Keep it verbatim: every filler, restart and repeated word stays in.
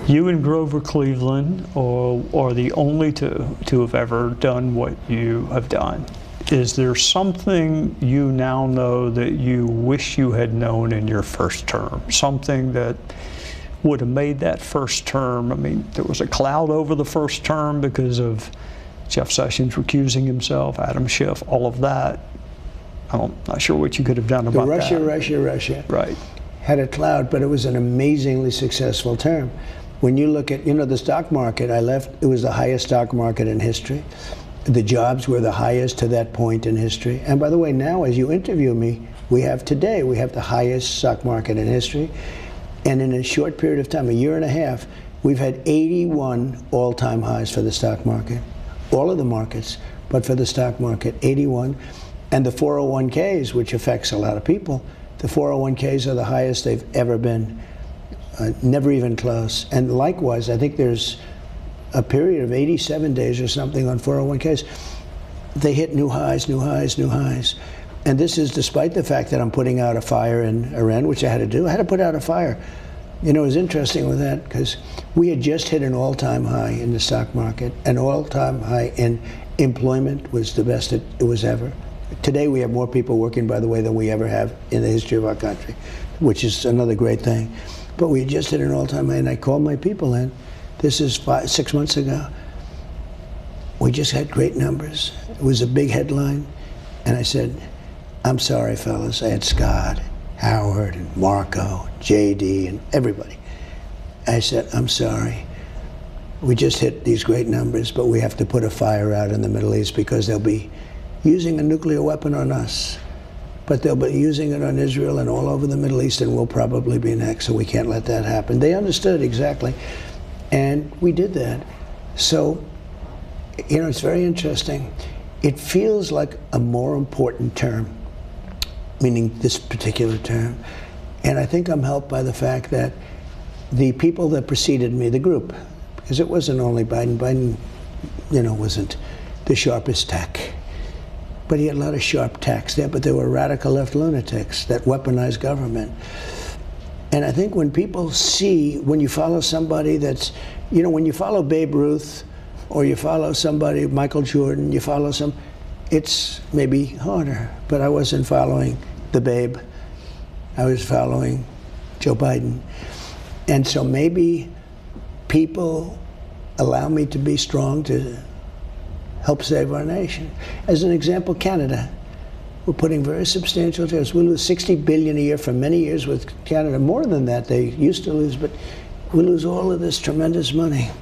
You and Grover Cleveland are, are the only two to have ever done what you have done. Is there something you now know that you wish you had known in your first term? Something that would have made that first term, I mean, there was a cloud over the first term because of Jeff Sessions recusing himself, Adam Schiff, all of that. I'm not sure what you could have done about the Russia, that. Russia, Russia. Right. Had a cloud, but it was an amazingly successful term. When you look at, you know, the stock market, I left, it was the highest stock market in history. The jobs were the highest to that point in history. And by the way, now as you interview me, we have today, we have the highest stock market in history. And in a short period of time, a year and a half, we've had eighty-one all-time highs for the stock market. All of the markets, but for the stock market, eighty-one. And the four oh one Ks, which affects a lot of people, the four oh one Ks are the highest they've ever been. Uh, never even close. And likewise, I think there's a period of eighty-seven days or something on four oh one Ks. They hit new highs, new highs, new highs. And this is despite the fact that I'm putting out a fire in Iran, which I had to do. I had to put out a fire. You know, it was interesting with that because we had just hit an all-time high in the stock market. An all-time high in employment was the best it, it was ever. Today we have more people working, by the way, than we ever have in the history of our country, which is another great thing. But we just hit an all-time high, and I called my people in. This is five, six months ago. We just had great numbers. It was a big headline. And I said, I'm sorry, fellas. I had Scott, Howard, and Marco, J D, and everybody. I said, I'm sorry. We just hit these great numbers, but we have to put a fire out in the Middle East because they'll be using a nuclear weapon on us. But they'll be using it on Israel and all over the Middle East, and we'll probably be next, so we can't let that happen. They understood exactly, and we did that. So, you know, it's very interesting. It feels like a more important term, meaning this particular term, and I think I'm helped by the fact that the people that preceded me, the group, because it wasn't only Biden. Biden, you know, wasn't the sharpest tack. But he had a lot of sharp tacks there, but there were radical left lunatics that weaponized government. And I think when people see, when you follow somebody that's, you know, when you follow Babe Ruth, or you follow somebody, Michael Jordan, you follow some, it's maybe harder. But I wasn't following the Babe. I was following Joe Biden. And so maybe people allow me to be strong to help save our nation. As an example, Canada. We're putting very substantial tariffs. We lose sixty billion dollars a year for many years with Canada. More than that they used to lose, but we lose all of this tremendous money.